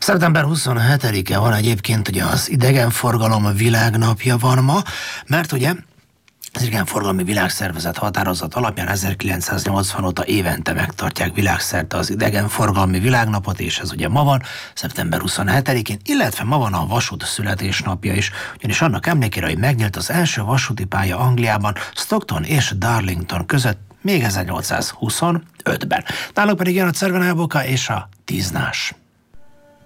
Szeptember 27-e van egyébként, ugye az idegenforgalom világnapja van ma, mert ugye az Idegenforgalmi Világszervezet határozat alapján 1980 óta évente megtartják világszerte az Idegenforgalmi Világnapot, és ez ugye ma van, szeptember 27-én, illetve ma van a vasút születésnapja is, ugyanis annak emlékére, hogy megnyílt az első vasúti pálya Angliában, Stockton és Darlington között még 1825-ben. Náluk pedig jön a Cervenáboka és a Tíznás.